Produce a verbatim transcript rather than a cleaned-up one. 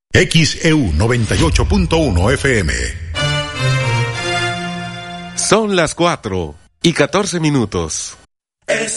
X E U noventa y ocho punto uno F M. Son las cuatro y catorce minutos. Es